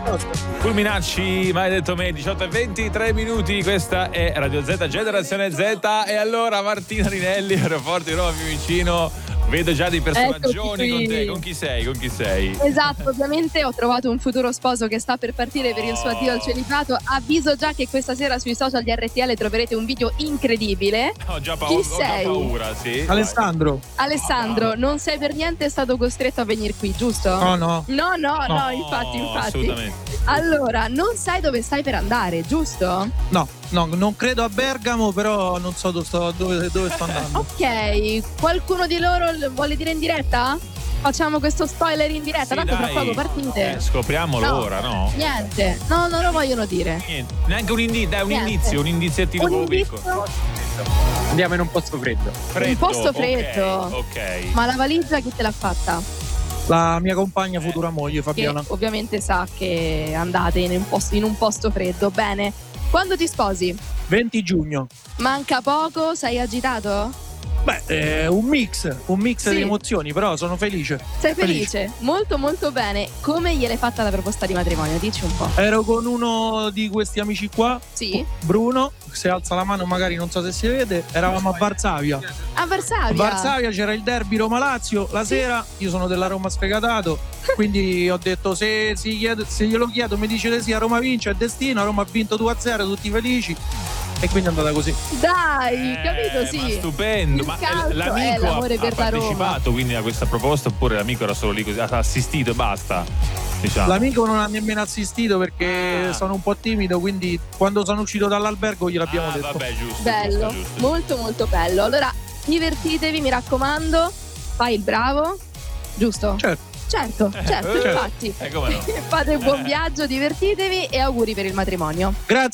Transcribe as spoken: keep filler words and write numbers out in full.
Fulminacci, maledetto me, diciotto e ventitré minuti, questa è Radio Z, Generazione Z. E allora Martina Rinelli, aeroporto di Roma Fiumicino, vedo già dei personaggioni con te. Con chi sei? Con chi sei? Esatto, ovviamente ho trovato un futuro sposo che sta per partire oh. per il suo addio al celibato. Avviso già che questa sera sui social di R T L troverete un video incredibile. Ho già, pa- chi ho sei? già paura, sì. Alessandro. Alessandro, non sei per niente stato costretto a venire qui, giusto? No, no. No, no, no, no infatti, infatti. Assolutamente. Allora, non sai dove stai per andare, giusto? No, no, non credo a Bergamo, però non so dove sto, dove, dove sto andando. Ok, qualcuno di loro vuole dire in diretta? Facciamo questo spoiler in diretta, Sì, tanto dai. fra poco partite. Eh, scopriamolo no, ora, no? Niente, no, non lo vogliono dire. Niente. Neanche un indizio, dai, un Niente. indizio, un indiziettino Un proprio indizio? piccolo. Andiamo in un posto freddo. Freddo, Un posto ok, freddo. Ok. Ma la valigia chi te l'ha fatta? La mia compagna, futura moglie, Fabiana. Che ovviamente sa che andate in un posto, in un posto freddo. Bene, quando ti sposi? venti giugno. Manca poco, sei agitato? Beh, è un mix, un mix Sì. di emozioni, però sono felice. Sei felice? Molto molto bene. Come gliel'hai fatta la proposta di matrimonio? Dici un po'. Ero con uno di questi amici qua, Sì? Bruno, se alza la mano magari non so se si vede, eravamo a Varsavia. A Varsavia? A Varsavia c'era il derby Roma-Lazio, la sera io sono della Roma sfegatato, quindi ho detto se, si chiede, se glielo chiedo mi dice di sì, a Roma vince, è destino, a Roma ha vinto due a zero, tutti felici. E quindi è andata così. Dai, Eh, capito? Sì. Ma stupendo. Il Ma calcio l'amico è l'amore ha, per ha la Roma. partecipato quindi a questa proposta oppure l'amico era solo lì così, ha assistito e basta? Diciamo. L'amico non ha nemmeno assistito perché Ah. sono un po' timido, quindi quando sono uscito dall'albergo gliel'abbiamo ah, detto. Vabbè, giusto. Bello, giusto, giusto. molto molto bello. Allora, divertitevi, mi raccomando. Fai il bravo, giusto? Certo. Certo, certo, Eh, infatti. eh, come no? Fate un buon viaggio, divertitevi e auguri per il matrimonio. Grazie.